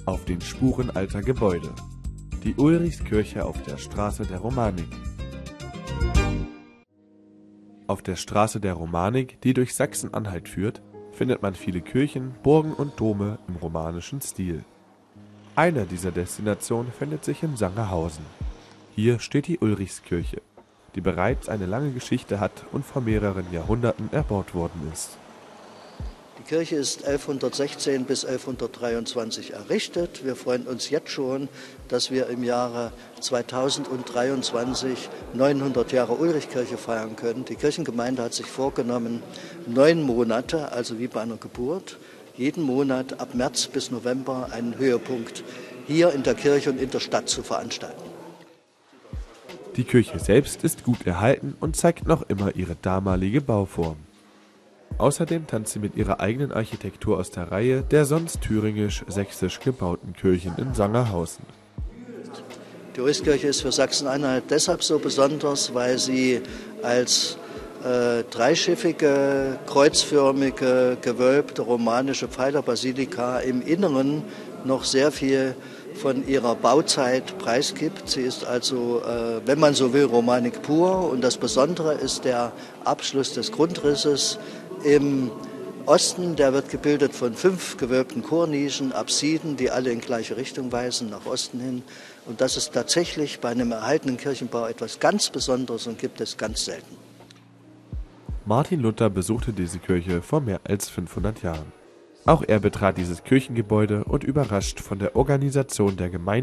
auf den Spuren alter Gebäude. Die Ulrichskirche auf der Straße der Romanik. Auf der Straße der Romanik, die durch Sachsen-Anhalt führt, findet man viele Kirchen, Burgen und Dome im romanischen Stil. Eine dieser Destinationen findet sich in Sangerhausen. Hier steht die Ulrichskirche, die bereits eine lange Geschichte hat und vor mehreren Jahrhunderten erbaut worden ist. Die Kirche ist 1116 bis 1123 errichtet. Wir freuen uns jetzt schon, dass wir im Jahre 2023 900 Jahre Ulrichkirche feiern können. Die Kirchengemeinde hat sich vorgenommen, 9 Monate, also wie bei einer Geburt, jeden Monat ab März bis November einen Höhepunkt hier in der Kirche und in der Stadt zu veranstalten. Die Kirche selbst ist gut erhalten und zeigt noch immer ihre damalige Bauform. Außerdem tanzt sie mit ihrer eigenen Architektur aus der Reihe der sonst thüringisch-sächsisch gebauten Kirchen in Sangerhausen. Die Ulrichskirche ist für Sachsen-Anhalt deshalb so besonders, weil sie als dreischiffige, kreuzförmige, gewölbte romanische Pfeilerbasilika im Inneren noch sehr viel von ihrer Bauzeit preisgibt. Sie ist also, wenn man so will, Romanik pur. Und das Besondere ist der Abschluss des Grundrisses im Osten. Der wird gebildet von 5 gewölbten Chornischen, Apsiden, die alle in gleiche Richtung weisen, nach Osten hin. Und das ist tatsächlich bei einem erhaltenen Kirchenbau etwas ganz Besonderes und gibt es ganz selten. Martin Luther besuchte diese Kirche vor mehr als 500 Jahren. Auch er betrat dieses Kirchengebäude und überrascht von der Organisation der Gemeinde